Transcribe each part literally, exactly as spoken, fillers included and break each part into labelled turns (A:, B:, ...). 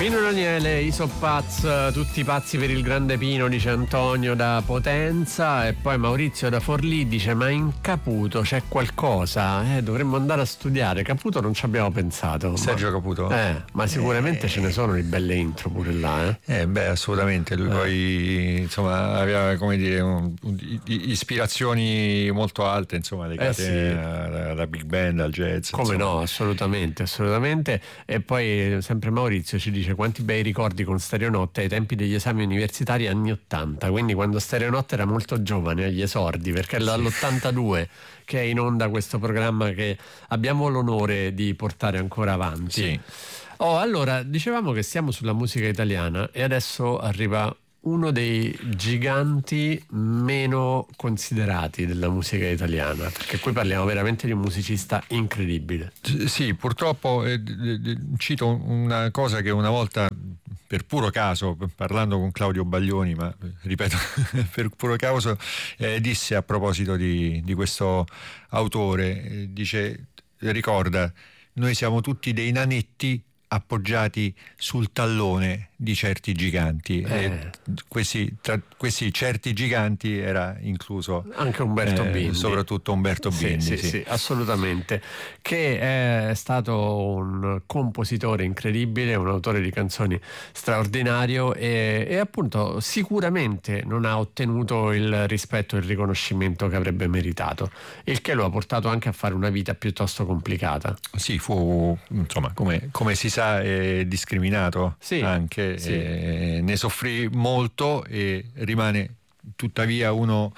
A: Pino Daniele, Iso Paz, tutti pazzi per il grande Pino, dice Antonio da Potenza. E poi Maurizio da Forlì dice: ma in Caputo c'è qualcosa? Eh, dovremmo andare a studiare. Caputo non ci abbiamo pensato.
B: Sergio
A: ma,
B: Caputo?
A: Eh, ma sicuramente eh, ce ne sono di belle intro pure là. Eh,
B: eh beh, assolutamente. Lui eh. poi insomma aveva, come dire, un, un, ispirazioni molto alte, insomma, legate
A: eh sì.
B: alla Big Band, al jazz.
A: Come
B: insomma.
A: no, assolutamente, assolutamente. E poi sempre Maurizio ci dice: quanti bei ricordi con Stereonotte ai tempi degli esami universitari anni ottanta, quindi quando Stereonotte era molto giovane agli esordi, perché è dall'ottantadue che è in onda questo programma che abbiamo l'onore di portare ancora avanti.
B: Sì.
A: Oh, allora, dicevamo che siamo sulla musica italiana e adesso arriva uno dei giganti meno considerati della musica italiana, perché qui parliamo veramente di un musicista incredibile.
B: Sì, purtroppo eh, cito una cosa che una volta, per puro caso, parlando con Claudio Baglioni, ma ripeto, per puro caso, eh, disse a proposito di, di questo autore, eh, dice, ricorda, noi siamo tutti dei nanetti appoggiati sul tallone di certi giganti.
A: Eh.
B: E questi, tra questi certi giganti era incluso
A: anche Umberto
B: eh,
A: Bindi,
B: soprattutto Umberto Bindi.
A: Sì,
B: sì,
A: sì, sì, assolutamente, che è stato un compositore incredibile, un autore di canzoni straordinario e, e appunto sicuramente non ha ottenuto il rispetto e il riconoscimento che avrebbe meritato, il che lo ha portato anche a fare una vita piuttosto complicata.
B: Sì, fu, insomma, come, come si sa, è discriminato,
A: sì,
B: anche
A: sì.
B: Eh, ne soffrì molto e rimane tuttavia uno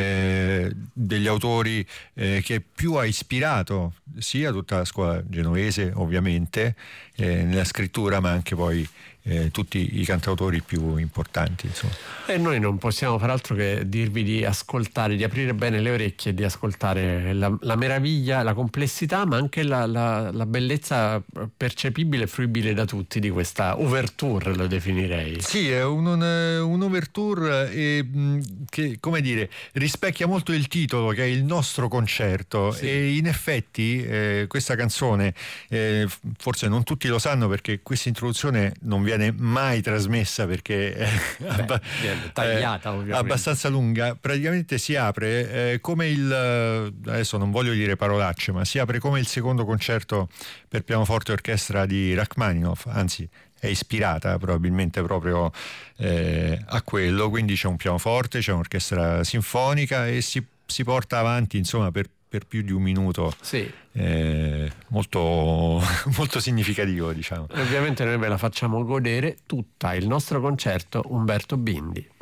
B: eh, degli autori eh, che più ha ispirato sia tutta la scuola genovese, ovviamente, eh, nella scrittura, ma anche poi eh, tutti i cantautori più importanti, insomma.
A: E noi non possiamo far altro che dirvi di ascoltare, di aprire bene le orecchie e di ascoltare la, la meraviglia, la complessità, ma anche la, la, la bellezza percepibile e fruibile da tutti di questa ouverture, lo definirei.
B: Sì, è un, un, un'ouverture eh, che, come dire, rispecchia molto il titolo, che è Il nostro concerto. Sì. E in effetti eh, questa canzone, eh, forse non tutti lo sanno perché questa introduzione non viene mai trasmessa perché è
A: Beh, abba- tagliata, ovviamente.
B: abbastanza lunga. Praticamente si apre eh, come il, adesso non voglio dire parolacce, ma si apre come il secondo concerto per pianoforte e orchestra di Rachmaninoff, anzi è ispirata probabilmente proprio eh, a quello, quindi c'è un pianoforte, c'è un'orchestra sinfonica e si, si porta avanti, insomma, per per più di un minuto.
A: Sì.
B: eh, molto, molto significativo, diciamo.
A: E ovviamente noi ve la facciamo godere tutta, il nostro concerto Umberto Bindi.